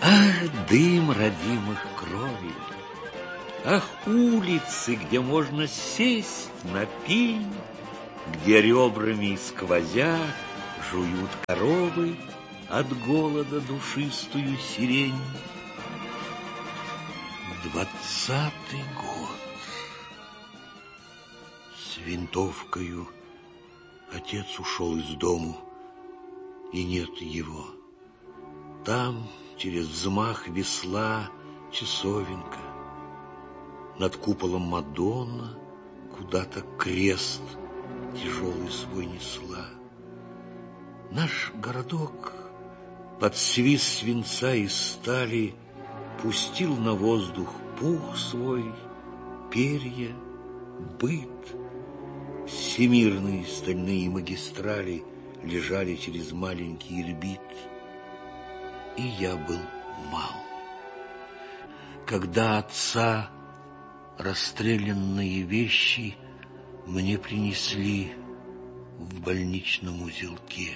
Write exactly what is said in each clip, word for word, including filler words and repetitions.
Ах, дым родимых крови! Ах, улицы, где можно сесть на пень, где ребрами сквозя жуют коровы от голода душистую сирень. Двадцатый год. С винтовкою отец ушел из дому, и нет его. Там, через взмах весла, часовенка. Над куполом Мадонна куда-то крест тяжелый свой несла. Наш городок под свист свинца и стали пустил на воздух пух свой, перья, быт. Всемирные стальные магистрали лежали через маленький Ирбит. И я был мал. Когда отца расстрелянные вещи мне принесли в больничном узелке.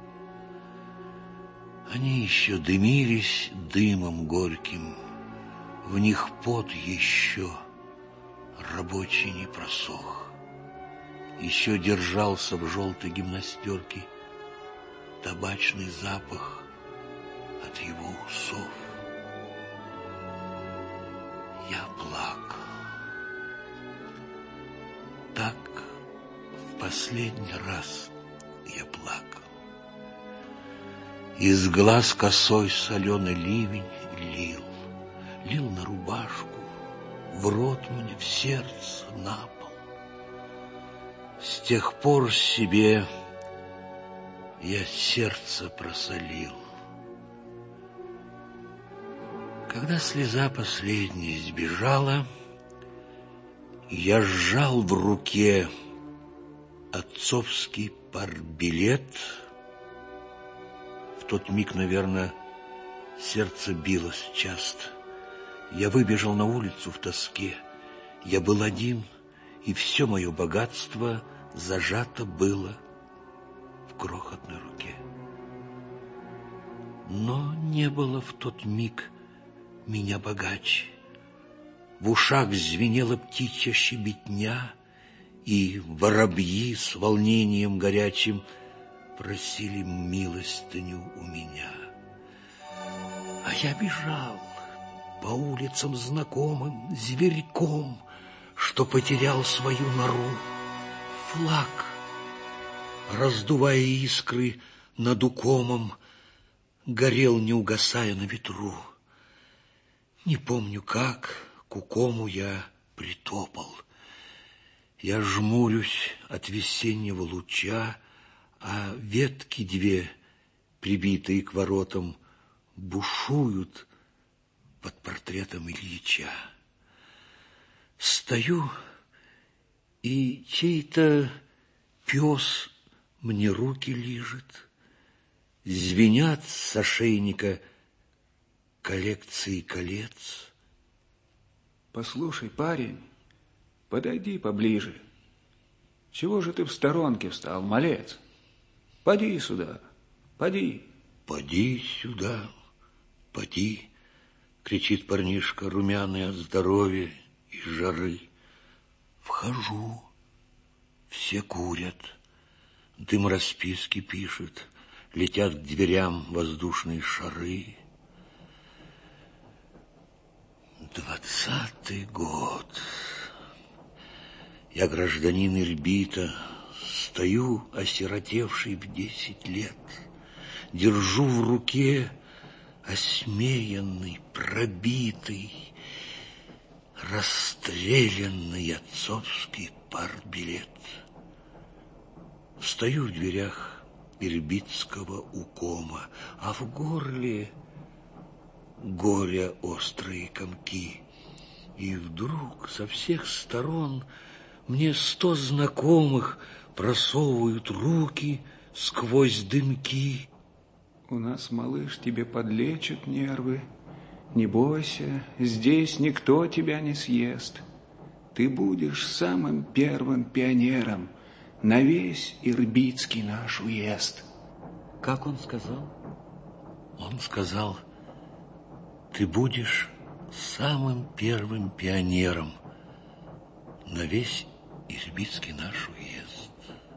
Они еще дымились дымом горьким, в них пот еще рабочий не просох. Еще держался в желтой гимнастерке табачный запах от его усов. Я плакал. Так в последний раз я плакал. Из глаз косой соленый ливень лил, лил на рубашку, в рот мне, в сердце, на пол. С тех пор себе я сердце просолил. Когда слеза последняя сбежала, я сжал в руке отцовский партбилет. В тот миг, наверное, сердце билось часто. Я выбежал на улицу в тоске. Я был один, и все мое богатство зажато было в крохотной руке. Но не было в тот миг меня богаче. В ушах звенела птичья щебетня, и воробьи с волнением горячим просили милостыню у меня. А я бежал по улицам знакомым зверьком, что потерял свою нору. Флаг, раздувая искры над укомом, горел, не угасая на ветру. Не помню, как к укому я притопал. Я жмурюсь от весеннего луча, а ветки две, прибитые к воротам, бушуют под портретом Ильича. Стою, и чей-то пес мне руки лижет. Звенят с ошейника коллекции колец. Послушай, парень, подойди поближе. Чего же ты в сторонке встал, малец? Поди сюда, поди. Поди сюда, поди, кричит парнишка, румяный от здоровья и жары. Вхожу, все курят, дым расписки пишет, летят к дверям воздушные шары. Двадцатый год. Я гражданин Ирбита, стою, осиротевший в десять лет, держу в руке осмеянный, пробитый, расстрелянный отцовский партбилет. Стою в дверях ирбитского укома, а в горле горя острые комки. И вдруг со всех сторон мне сто знакомых просовывают руки сквозь дымки. У нас, малыш, тебе подлечат нервы. Не бойся, здесь никто тебя не съест. Ты будешь самым первым пионером на весь ирбитский наш уезд. Как он сказал? Он сказал: Ты будешь самым первым пионером на весь Ирбитский наш уезд.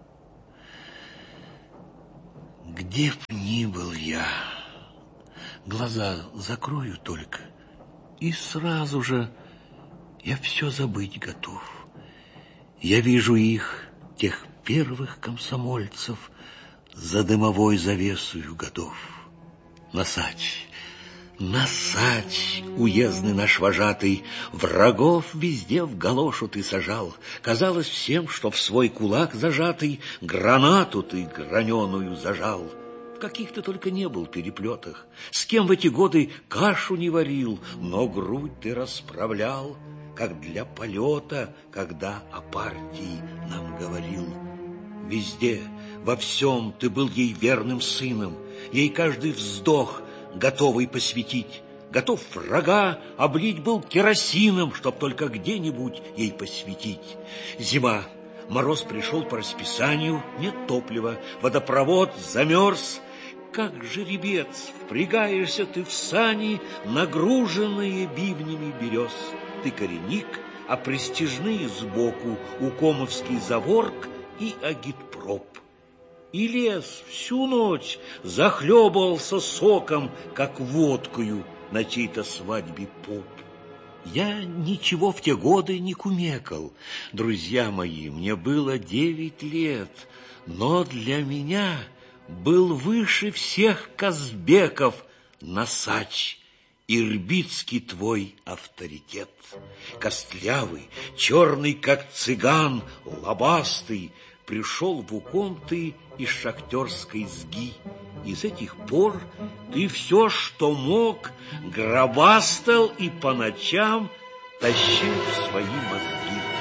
Где б ни был я, глаза закрою только, и сразу же я все забыть готов. Я вижу их, тех первых комсомольцев, за дымовой завесою годов. Носач, Носач, уездный наш вожатый, врагов везде в галошу ты сажал. Казалось всем, что в свой кулак зажатый гранату ты граненую зажал. В каких ты только не был переплетах, с кем в эти годы кашу не варил, но грудь ты расправлял, как для полета, когда о партии нам говорил. Везде, во всем ты был ей верным сыном, ей каждый вздох готовый посвятить. Готов врага облить был керосином, чтоб только где-нибудь ей посвятить. Зима, мороз пришел по расписанию, нет топлива, водопровод замерз. Как жеребец впрягаешься ты в сани, нагруженные бивнями берез. Ты коренник, а престижные сбоку Укомовский заворк и агитпроп. И лес всю ночь захлебывался соком, как водкою на чьей-то свадьбе поп. Я ничего в те годы не кумекал. Друзья мои, мне было девять лет, но для меня был выше всех казбеков Носач, ирбитский твой авторитет. Костлявый, черный, как цыган, лобастый, пришел в Уком ты из шахтерской сги. И с этих пор ты все, что мог, гробастал и по ночам тащил в свои мозги.